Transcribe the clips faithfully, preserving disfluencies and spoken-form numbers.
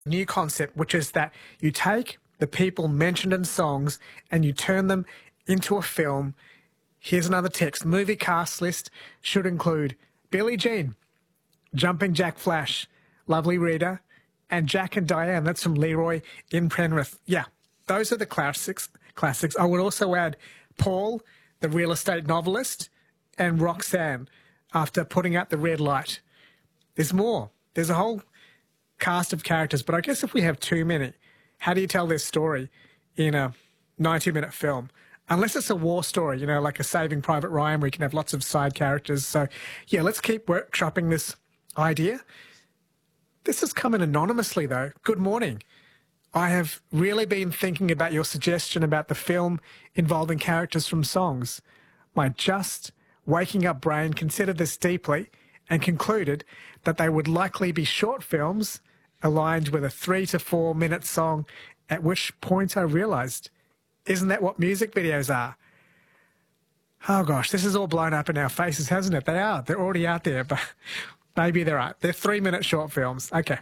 new concept, which is that you take the people mentioned in songs and you turn them into a film. Here's another text. Movie cast list should include Billie Jean, Jumping Jack Flash, Lovely Rita, and Jack and Diane. That's from Leroy in Penrith. Yeah, those are the classics. Classics. I would also add Paul, the real estate novelist, and Roxanne after putting out the red light. There's more. There's a whole cast of characters, but I guess if we have too many, how do you tell this story in a ninety minute film? Unless it's a war story, you know, like a Saving Private Ryan, where you can have lots of side characters. So, yeah, let's keep workshopping this idea. This has come in anonymously, though. Good morning. I have really been thinking about your suggestion about the film involving characters from songs. My just waking up brain considered this deeply and concluded that they would likely be short films aligned with a three to four minute song, at which point I realised, isn't that what music videos are? Oh gosh, this is all blown up in our faces, hasn't it? They are. They're already out there, but maybe they're right. They're three minute short films. Okay.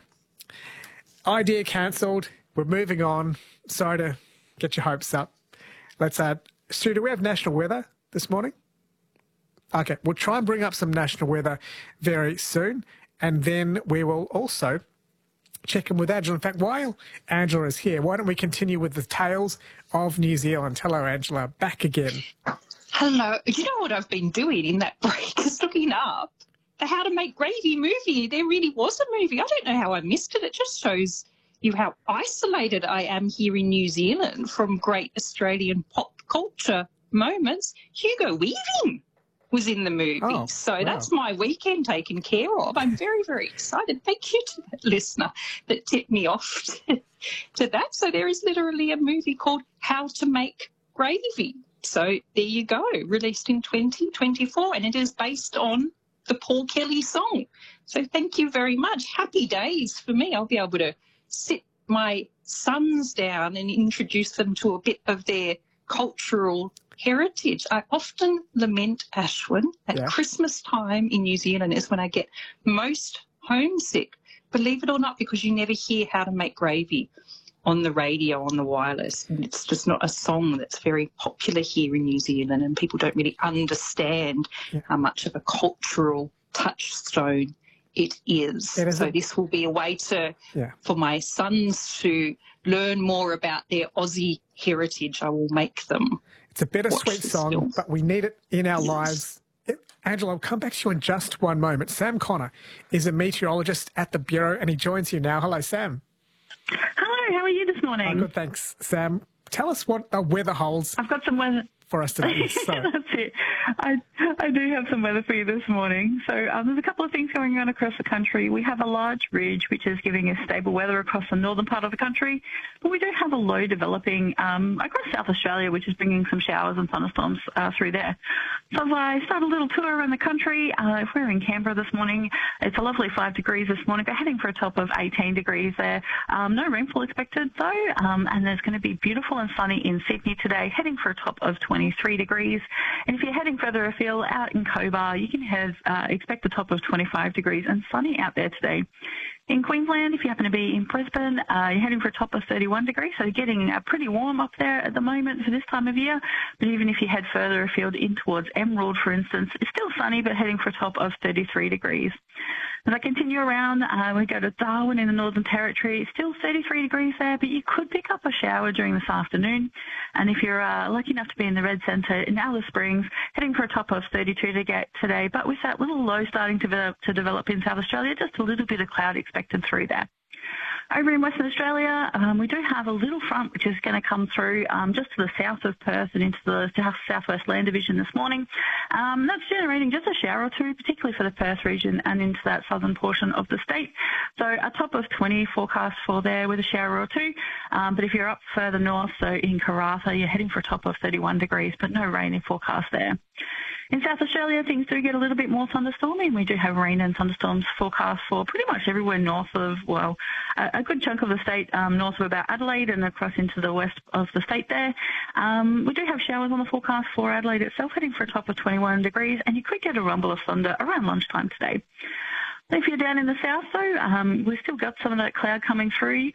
Idea cancelled. We're moving on. Sorry to get your hopes up. Let's add, Stu, do we have national weather this morning? Okay, we'll try and bring up some national weather very soon, and then we will also check in with Angela. In fact, while Angela is here, why don't we continue with the tales of New Zealand? Hello, Angela, back again. Hello. You know what I've been doing in that break is looking up the How to Make Gravy movie. There really was a movie. I don't know how I missed it. It just shows you how isolated I am here in New Zealand from great Australian pop culture moments. Hugo Weaving was in the movie. Oh, so wow. That's my weekend taken care of. I'm very, very excited. Thank you to that listener that tipped me off to, to that. So there is literally a movie called How to Make Gravy. So there you go, released in twenty twenty-four, and it is based on the Paul Kelly song. So thank you very much. Happy days for me. I'll be able to sit my sons down and introduce them to a bit of their cultural heritage. I often lament, Ashwin, at Yeah. Christmas time in New Zealand is when I get most homesick, believe it or not, because you never hear How to Make Gravy on the radio, on the wireless. And it's just not a song that's very popular here in New Zealand, and people don't really understand Yeah. how much of a cultural touchstone it is. It is so a- this will be a way to Yeah. for my sons to learn more about their Aussie heritage. I will make them. It's a bittersweet Watch this song, film. but we need it in our Yes. lives. It, Angela, I'll come back to you in just one moment. Sam Connor is a meteorologist at the Bureau, and he joins you now. Hello, Sam. Hello, how are you this morning? Oh, good, thanks, Sam. Tell us what the weather holds I've got some weather. for us today. So, That's it. I, I do have some weather for you this morning. So um, there's a couple of things going on across the country. We have a large ridge which is giving us stable weather across the northern part of the country, but we do have a low developing um, across South Australia, which is bringing some showers and thunderstorms uh, through there. So as I start a little tour around the country, uh, if we're in Canberra this morning, it's a lovely five degrees this morning. We're heading for a top of eighteen degrees there. Um, no rainfall expected though, um, and there's going to be beautiful and sunny in Sydney today, heading for a top of twenty-three degrees. And if you're heading further afield out in Cobar, you can have uh, expect a top of twenty-five degrees and sunny out there today. In Queensland, if you happen to be in Brisbane, uh, you're heading for a top of thirty-one degrees, so getting uh, pretty warm up there at the moment for this time of year. But even if you head further afield in towards Emerald, for instance, it's still sunny, but heading for a top of thirty-three degrees. As I continue around, uh, we go to Darwin in the Northern Territory. It's still thirty-three degrees there, but you could pick up a shower during this afternoon. And if you're uh, lucky enough to be in the Red Centre in Alice Springs, heading for a top of thirty-two to get today, but with that little low starting to develop, to develop in South Australia, just a little bit of cloud expected through there. Over in Western Australia, um, we do have a little front which is going to come through um, just to the south of Perth and into the south southwest land division this morning. Um, that's generating just a shower or two, particularly for the Perth region and into that southern portion of the state. So a top of twenty forecast for there with a shower or two. Um, but if you're up further north, so in Karratha, you're heading for a top of thirty-one degrees, but no rain in forecast there. In South Australia, things do get a little bit more thunderstorming. We do have rain and thunderstorms forecast for pretty much everywhere north of, well, a, a good chunk of the state um, north of about Adelaide and across into the west of the state there. Um, we do have showers on the forecast for Adelaide itself, heading for a top of twenty-one degrees, and you could get a rumble of thunder around lunchtime today. If you're down in the south, though, um, we've still got some of that cloud coming through.